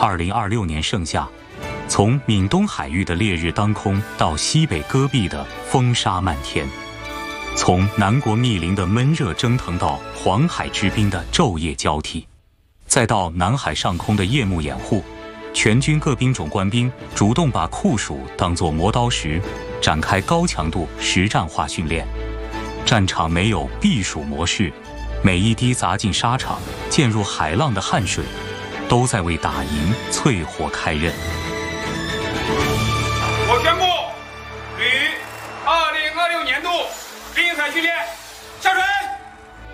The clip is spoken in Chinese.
2026年盛夏，从闽东海域的烈日当空到西北戈壁的风沙漫天，从南国密林的闷热蒸腾到黄海之滨的昼夜交替，再到南海上空的夜幕掩护，全军各兵种官兵主动把酷暑当作磨刀石，展开高强度实战化训练。战场没有避暑模式，每一滴砸进沙场、溅入海浪的汗水，都在为打赢淬火开刃。 我宣布，于2026年度滨海训练